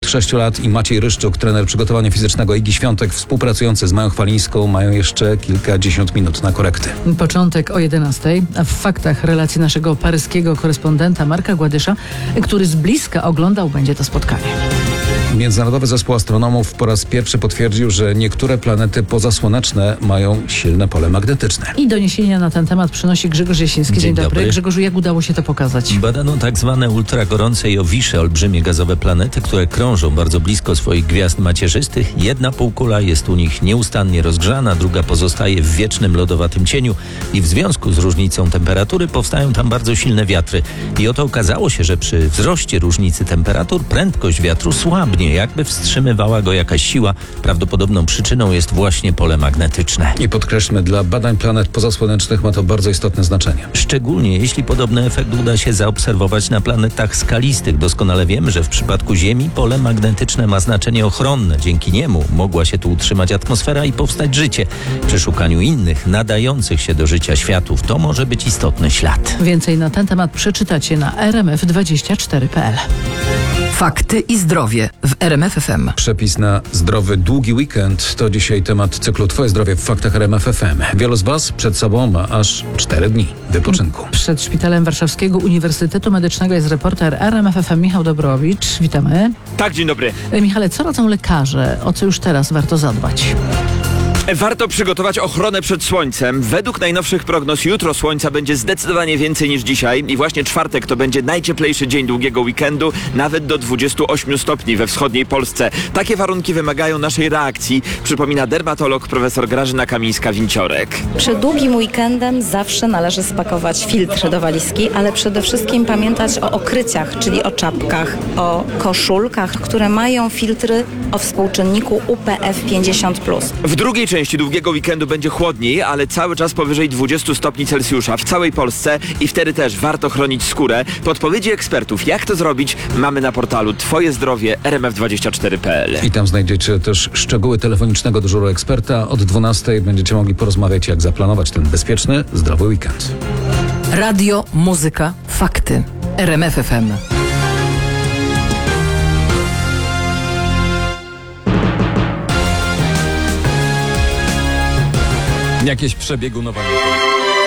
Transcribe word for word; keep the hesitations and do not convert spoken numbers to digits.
sześciu lat i Maciej Ryszczuk, trener przygotowania fizycznego, Igi Świątek, współpracujący z Mają Chwalińską, mają jeszcze kilkadziesiąt minut na korekty. Początek o jedenastej, a w faktach relacji naszego paryskiego korespondenta Marka Gładysza, który z bliska oglądał będzie to spotkanie. Międzynarodowy Zespół Astronomów po raz pierwszy potwierdził, że niektóre planety pozasłoneczne mają silne pole magnetyczne. I doniesienia na ten temat przynosi Grzegorz Jasiński. Dzień, Dzień dobry. dobry. Grzegorzu, jak udało się to pokazać? Badano tak zwane ultragorące Jowisze, olbrzymie gazowe planety, które krążą bardzo blisko swoich gwiazd macierzystych. Jedna półkula jest u nich nieustannie rozgrzana, druga pozostaje w wiecznym lodowatym cieniu i w związku z różnicą temperatury powstają tam bardzo silne wiatry. I oto okazało się, że przy wzroście różnicy temperatur prędkość wiatru słabnie, jakby wstrzymywała go jakaś siła. Prawdopodobną przyczyną jest właśnie pole magnetyczne. I podkreślmy, dla badań planet pozasłonecznych ma to bardzo istotne znaczenie. Szczególnie jeśli podobny efekt uda się zaobserwować na planetach skalistych. Doskonale wiemy, że w przypadku Ziemi pole magnetyczne ma znaczenie ochronne. Dzięki niemu mogła się tu utrzymać atmosfera i powstać życie. Przy szukaniu innych, nadających się do życia światów, to może być istotny ślad. Więcej na ten temat przeczytacie na r m f dwadzieścia cztery kropka p l. Fakty i zdrowie w R M F F M. Przepis na zdrowy, długi weekend to dzisiaj temat cyklu Twoje zdrowie w faktach R M F F M. Wielu z Was przed sobą ma aż cztery dni wypoczynku. Przed Szpitalem Warszawskiego Uniwersytetu Medycznego jest reporter R M F F M Michał Dobrowicz. Witamy. Tak, dzień dobry. E, Michale, co radzą lekarze? O co już teraz warto zadbać? Warto przygotować ochronę przed słońcem. Według najnowszych prognoz jutro słońca będzie zdecydowanie więcej niż dzisiaj i właśnie czwartek to będzie najcieplejszy dzień długiego weekendu, nawet do dwudziestu ośmiu stopni we wschodniej Polsce. Takie warunki wymagają naszej reakcji, przypomina dermatolog profesor Grażyna Kamińska-Winciorek. Przed długim weekendem zawsze należy spakować filtr do walizki, ale przede wszystkim pamiętać o okryciach, czyli o czapkach, o koszulkach, które mają filtry o współczynniku U P F pięćdziesiąt plus. W drugiej części długiego weekendu będzie chłodniej, ale cały czas powyżej dwudziestu stopni Celsjusza w całej Polsce i wtedy też warto chronić skórę. Podpowiedzi ekspertów, jak to zrobić, mamy na portalu Twoje zdrowie r m f dwadzieścia cztery kropka p l. I tam znajdziecie też szczegóły telefonicznego dyżuru eksperta. Od dwunastej będziecie mogli porozmawiać, jak zaplanować ten bezpieczny, zdrowy weekend. Radio, muzyka, fakty. R M F F M. Jakieś przebiegunowanie.